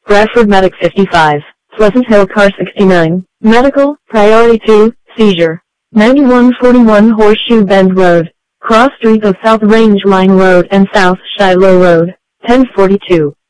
Bradford Medic 55, Pleasant Hill Car 69, Medical, Priority 2, Seizure. 9141 Horseshoe Bend Road, Cross Street of South Range Line Road and South Shiloh Road, 1042.